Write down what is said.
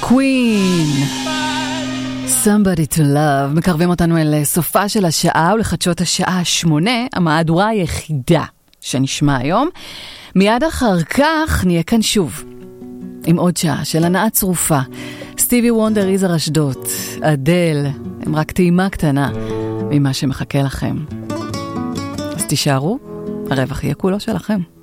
Queen, Somebody to Love. מקרבים אותנו אל סופה של השעה ולחדשות השעה 8, המהדורה היחידה שנשמע היום. מיד אחר כך נהיה כאן שוב עם עוד שעה של הנאה צרופה. סטיבי וונדר, יזהר אשדוד, אדל, הם רק טעימה קטנה ממה שמחכה לכם. אז תישארו, הרווח יהיה כולו שלכם.